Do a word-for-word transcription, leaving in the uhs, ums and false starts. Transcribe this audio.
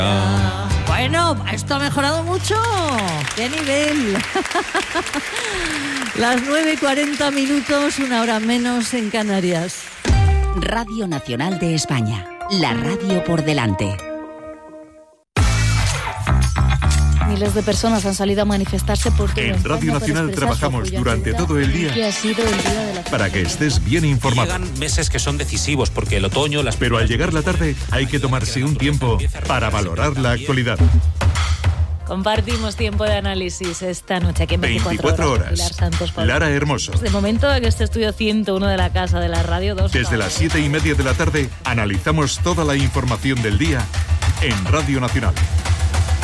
Ah. Bueno, esto ha mejorado mucho. ¡Qué nivel! Las nueve y cuarenta minutos, una hora menos en Canarias. Radio Nacional de España, la radio por delante. Miles de personas han salido a manifestarse por todo En España Radio Nacional para trabajamos durante todo el día que ha sido el día de la para que estés bien informado. Llegan meses que son decisivos porque el otoño... Las... Pero al llegar la tarde hay que tomarse un tiempo para valorar la actualidad. Compartimos tiempo de análisis esta noche aquí en veinticuatro horas. Pilar Santos, Lara Hermoso. De momento, en este estudio ciento uno de la Casa de la Radio dos. Desde las siete y media de la tarde analizamos toda la información del día en Radio Nacional.